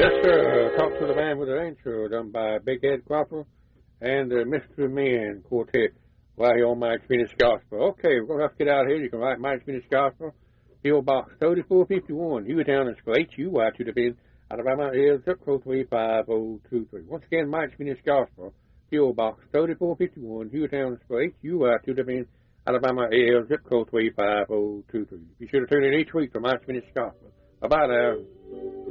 Yes, sir. Talk to the Man with an Intro, done by Big Ed Cropper and Mr. Men Quartet right here on Mike's Phoenix Gospel. Okay, we're going to have to get out here. You can write Mike's Phoenix Gospel, P.O. Box 3451, Hewatown, HUY to the bin, Alabama is zip code 35023. Once again, Mike's Phoenix Gospel, P.O. Box 3451, Hewatown, HUY to the bin, Alabama is zip code 35023. Be sure to tune in each week for Mike's Phoenix Gospel. Bye-bye now.